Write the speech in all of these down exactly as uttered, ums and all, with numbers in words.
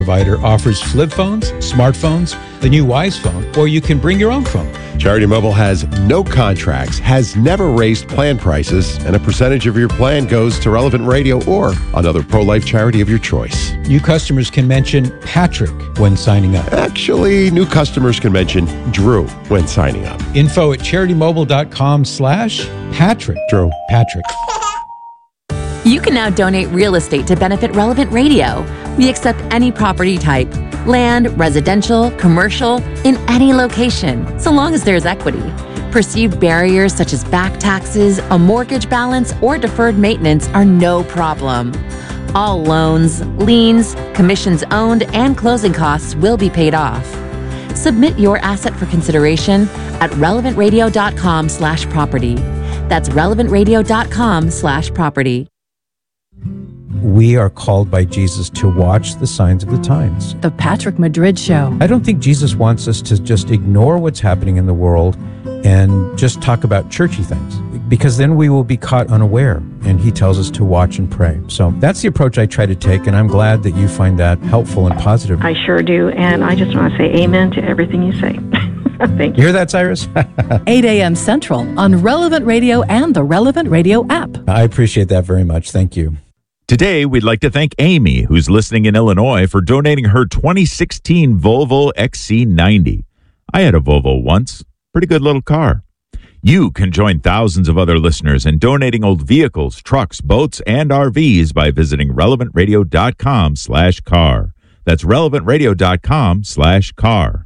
Provider offers flip phones, smartphones, the new Wise phone, or you can bring your own phone. Charity Mobile has no contracts, has never raised plan prices, and a percentage of your plan goes to Relevant Radio or another pro-life charity of your choice. New customers can mention Patrick when signing up. Actually, new customers can mention Drew when signing up. Info at CharityMobile.com slash Patrick. Drew. Patrick. You can now donate real estate to benefit Relevant Radio. We accept any property type, land, residential, commercial, in any location, so long as there's equity. Perceived barriers such as back taxes, a mortgage balance, or deferred maintenance are no problem. All loans, liens, commissions owned, and closing costs will be paid off. Submit your asset for consideration at relevantradio.com slash property. That's relevantradio.com slash property. We are called by Jesus to watch the signs of the times. The Patrick Madrid Show. I don't think Jesus wants us to just ignore what's happening in the world and just talk about churchy things, because then we will be caught unaware, and he tells us to watch and pray. So that's the approach I try to take, and I'm glad that you find that helpful and positive. I sure do, and I just want to say amen to everything you say. Thank you. You hear that, Cyrus? eight a.m. Central on Relevant Radio and the Relevant Radio app. I appreciate that very much. Thank you. Today, we'd like to thank Amy, who's listening in Illinois, for donating her twenty sixteen Volvo X C ninety. I had a Volvo once. Pretty good little car. You can join thousands of other listeners in donating old vehicles, trucks, boats, and R Vs by visiting relevantradio.com slash car. That's relevantradio.com slash car.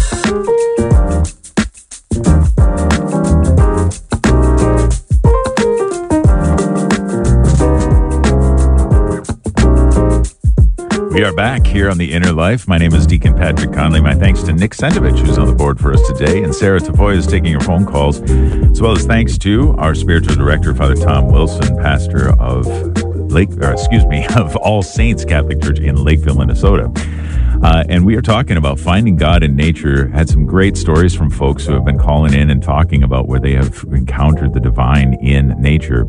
We are back here on The Inner Life. My name is Deacon Patrick Conley. My thanks to Nick Sentovich, who's on the board for us today, and Sarah Tafoya is taking your phone calls, as well as thanks to our spiritual director, Father Tom Wilson, pastor of Lake, or excuse me, of All Saints Catholic Church in Lakeville, Minnesota. Uh, and we are talking about finding God in nature. Had some great stories from folks who have been calling in and talking about where they have encountered the divine in nature.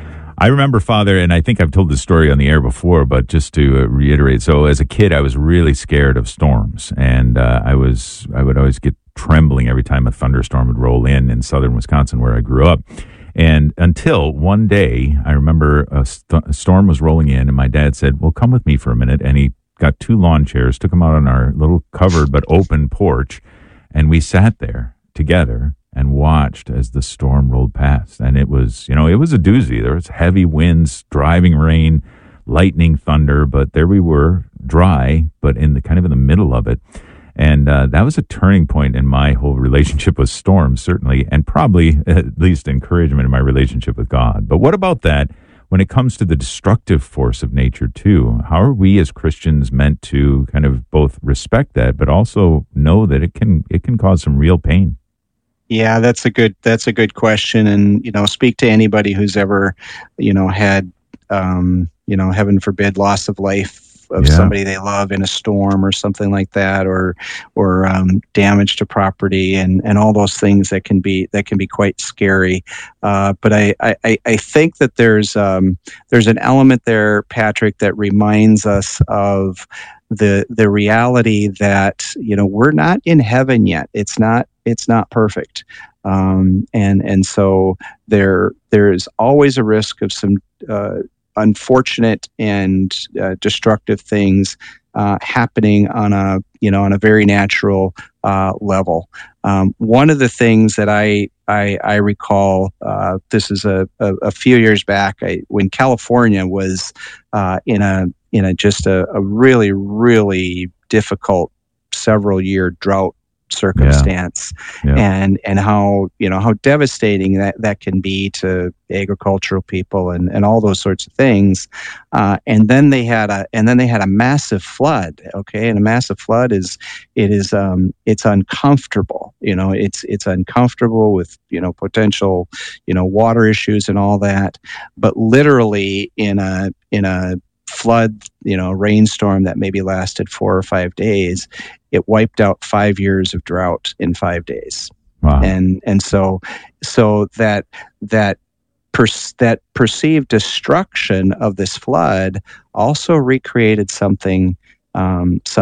I remember, Father, and I think I've told this story on the air before, but just to uh, reiterate, so as a kid, I was really scared of storms, and uh, I was I would always get trembling every time a thunderstorm would roll in in southern Wisconsin, where I grew up. And until one day, I remember a, st- a storm was rolling in, and my dad said, well, come with me for a minute, and he got two lawn chairs, took them out on our little covered but open porch, and we sat there together and watched as the storm rolled past. And it was, you know, it was a doozy. There was heavy winds, driving rain, lightning, thunder, but there we were, dry, but in the kind of in the middle of it. And uh, that was a turning point in my whole relationship with storms, certainly, and probably at least encouragement in my relationship with God. But what about that when it comes to the destructive force of nature, too? How are we as Christians meant to kind of both respect that, but also know that it can it can cause some real pain? Yeah, that's a good that's a good question, and you know, speak to anybody who's ever, you know, had, um, you know, heaven forbid, loss of life of yeah. somebody they love in a storm or something like that, or or um, damage to property, and, and all those things that can be that can be quite scary. Uh, but I, I, I think that there's um, there's an element there, Patrick, that reminds us of the the reality that, you know, we're not in heaven yet. It's not it's not perfect, um, and and so there there is always a risk of some uh, unfortunate and uh, destructive things uh, happening on a you know on a very natural uh, level. Um, one of the things that I I, I recall, uh, this is a, a, a few years back, I, when California was uh, in a in a just a, a really really difficult several year drought circumstance, yeah. Yeah. and and how you know how devastating that, that can be to agricultural people and, and all those sorts of things. Uh, and then they had a and then they had a massive flood. Okay, and a massive flood is it is um, it's uncomfortable. You know, it's it's uncomfortable with you know potential you know water issues and all that. But literally in a in a flood, you know, rainstorm that maybe lasted four or five days, it wiped out five years of drought in five days. Wow. And and so so that that per, that perceived destruction of this flood also recreated something um, some